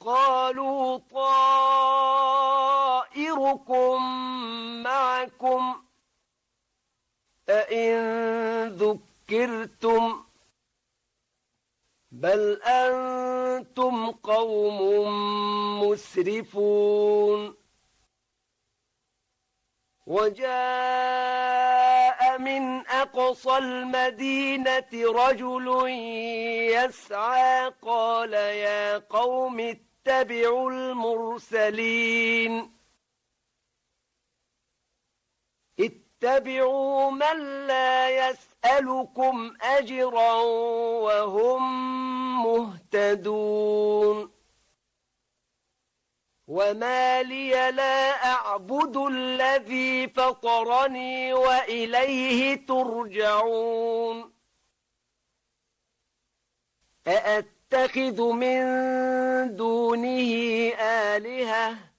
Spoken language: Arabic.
قالوا طائركم معكم أئن ذكرتم بل أنتم قوم مسرفون وجاء من أقصى المدينة رجل يسعى قال يا قوم اتبعوا المرسلين اتبعوا من لا يسألكم أجرا وهم مهتدون وما لي لا أعبد الذي فطرني وإليه ترجعون أأتخذ من دونه آلهة